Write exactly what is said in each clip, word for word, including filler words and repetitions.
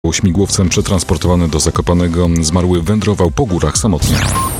Śmigłowcem przetransportowany do Zakopanego zmarły wędrował po górach samotnie.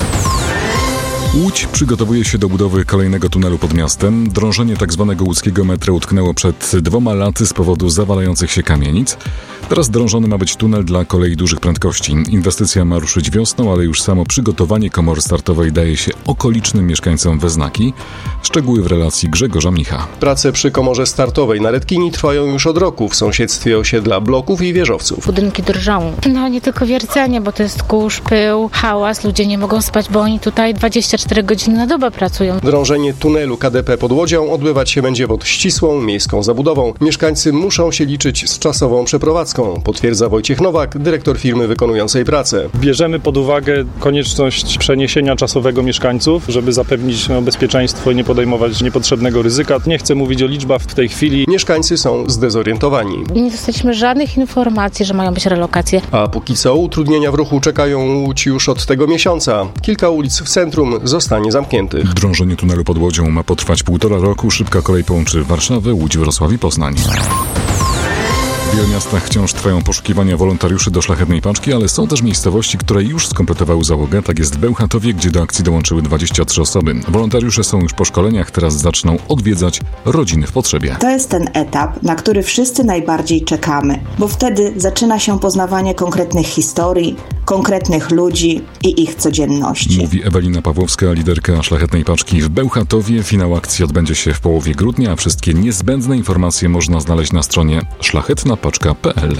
Łódź przygotowuje się do budowy kolejnego tunelu pod miastem. Drążenie tzw. łódzkiego metra utknęło przed dwoma laty z powodu zawalających się kamienic. Teraz drążony ma być tunel dla kolei dużych prędkości. Inwestycja ma ruszyć wiosną, ale już samo przygotowanie komory startowej daje się okolicznym mieszkańcom we znaki. Szczegóły w relacji Grzegorza Mnicha. Prace przy komorze startowej na Redkini trwają już od roku w sąsiedztwie osiedla bloków i wieżowców. Budynki drżą. No nie tylko wiercenie, bo to jest kurz, pył, hałas. Ludzie nie mogą spać, bo oni tutaj dwadzieścia cztery godziny na dobę pracują. Drążenie tunelu K D P pod Łodzią odbywać się będzie pod ścisłą miejską zabudową. Mieszkańcy muszą się liczyć z czasową przeprowadzką, potwierdza Wojciech Nowak, dyrektor firmy wykonującej pracę. Bierzemy pod uwagę konieczność przeniesienia czasowego mieszkańców, żeby zapewnić no, bezpieczeństwo i nie podejmować niepotrzebnego ryzyka. Nie chcę mówić o liczbach w tej chwili. Mieszkańcy są zdezorientowani. Nie dostaliśmy żadnych informacji, że mają być relokacje. A póki co utrudnienia w ruchu czekają Łódź już od tego miesiąca. Kilka ulic w centrum zostanie zamkniętych. Drążenie tunelu pod Łodzią ma potrwać półtora roku. Szybka kolej połączy Warszawę, Łódź, Wrocław i Poznań. W wielu miastach wciąż trwają poszukiwania wolontariuszy do Szlachetnej Paczki, ale są też miejscowości, które już skompletowały załogę. Tak jest w Bełchatowie, gdzie do akcji dołączyły dwadzieścia trzy osoby. Wolontariusze są już po szkoleniach, teraz zaczną odwiedzać rodziny w potrzebie. To jest ten etap, na który wszyscy najbardziej czekamy, bo wtedy zaczyna się poznawanie konkretnych historii, konkretnych ludzi i ich codzienności. Mówi Ewelina Pawłowska, liderka Szlachetnej Paczki w Bełchatowie. Finał akcji odbędzie się w połowie grudnia, a wszystkie niezbędne informacje można znaleźć na stronie szlachetna paczka kropka p l.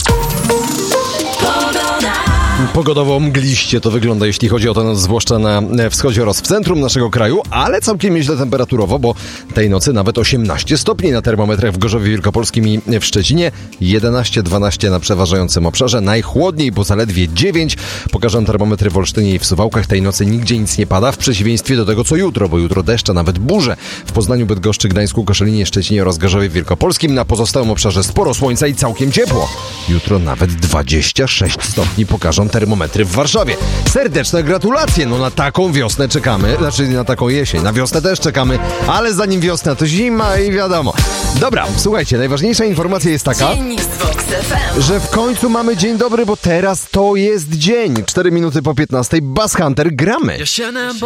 Pogodowo mgliście to wygląda, jeśli chodzi o to, zwłaszcza na wschodzie oraz w centrum naszego kraju, ale całkiem nieźle temperaturowo, bo tej nocy nawet osiemnaście stopni na termometrach w Gorzowie Wielkopolskim i w Szczecinie, jedenaście dwanaście na przeważającym obszarze, najchłodniej, bo zaledwie dziewięć. Pokażę termometry w Olsztynie i w Suwałkach. Tej nocy nigdzie nic nie pada, w przeciwieństwie do tego, co jutro, bo jutro deszcze, nawet burze. W Poznaniu, Bydgoszczy, Gdańsku, Koszalinie, Szczecinie oraz Gorzowie Wielkopolskim. Na pozostałym obszarze sporo słońca i całkiem ciepło. Jutro nawet dwadzieścia sześć stopni pokażą termometry w Warszawie. Serdeczne gratulacje, no na taką wiosnę czekamy, znaczy na taką jesień, na wiosnę też czekamy, ale zanim wiosna to zima i wiadomo. Dobra, słuchajcie, najważniejsza informacja jest taka, że w końcu mamy dzień dobry, bo teraz to jest dzień. cztery minuty po piętnastej, Bass Hunter, gramy.